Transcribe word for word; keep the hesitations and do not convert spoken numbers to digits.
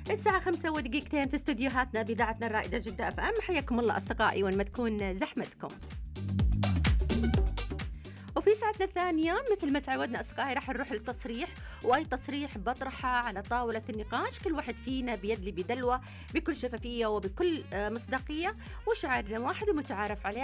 الساعة خمسة ودقيقتين في استديوهاتنا بإذاعتنا الرائدة جدة اف ام. حياكم الله أصدقائي وين ما تكون زحمتكم. وفي ساعتنا الثانية مثل ما تعودنا أصدقائي راح نروح للتصريح، وأي تصريح بطرحه على طاولة النقاش، كل واحد فينا بيدلي بدلوة بكل شفافية وبكل مصداقية، وشعارنا واحد ومتعارف عليه